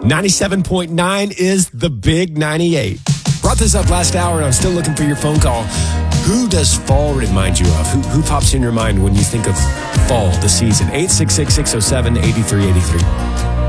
97.9 is the Big 98. Brought this up last hour, and I'm still looking for your phone call. Who does fall remind you of? Who pops in your mind when you think of fall, the season? 866-607-8383.